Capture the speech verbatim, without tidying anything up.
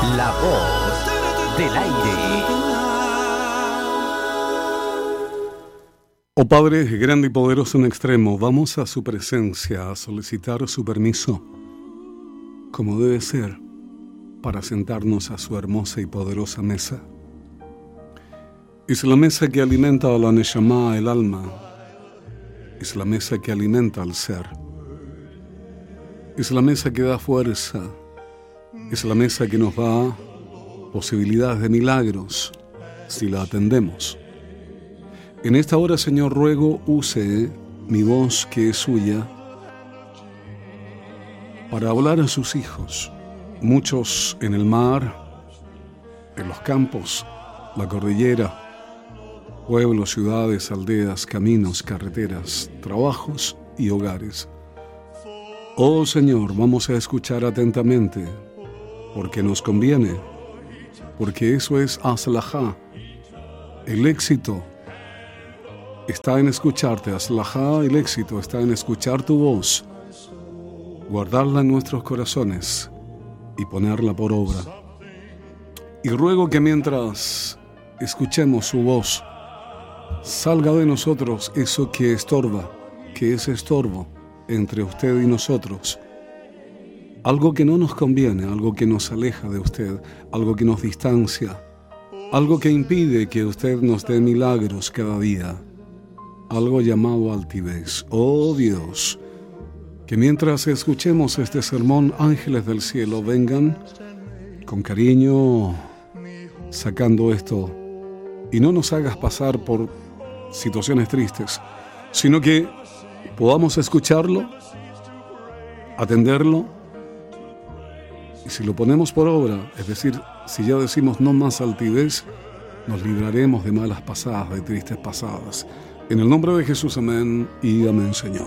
La voz del aire. Oh Padre, grande y poderoso en extremo, vamos a su presencia a solicitar su permiso, como debe ser, para sentarnos a su hermosa y poderosa mesa. Es la mesa que alimenta a la Neshama, el alma. Es la mesa que alimenta al ser. Es la mesa que da fuerza. Es la mesa que nos da posibilidades de milagros si la atendemos. En esta hora, Señor, ruego use mi voz que es suya para hablar a sus hijos, muchos en el mar, en los campos, la cordillera, pueblos, ciudades, aldeas, caminos, carreteras, trabajos y hogares. Oh Señor, vamos a escuchar atentamente, porque nos conviene, porque eso es aslajá. El éxito está en escucharte, aslajá, el éxito está en escuchar tu voz, guardarla en nuestros corazones y ponerla por obra. Y ruego que mientras escuchemos su voz, salga de nosotros eso que estorba, que es estorbo entre usted y nosotros. Algo que no nos conviene, algo que nos aleja de usted, algo que nos distancia, algo que impide que usted nos dé milagros cada día, algo llamado altivez. Oh Dios, que mientras escuchemos este sermón, ángeles del cielo vengan con cariño sacando esto y no nos hagas pasar por situaciones tristes, sino que podamos escucharlo, atenderlo, y si lo ponemos por obra, es decir, si ya decimos no más altivez, nos libraremos de malas pasadas, de tristes pasadas. En el nombre de Jesús, amén y amén, Señor.